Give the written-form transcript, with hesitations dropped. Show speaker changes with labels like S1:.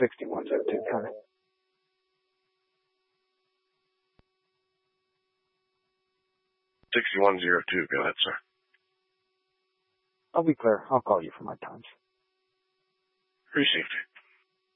S1: 6102, kind of.
S2: $6102, go ahead, sir.
S1: I'll be clear. I'll call you for my times.
S2: Received.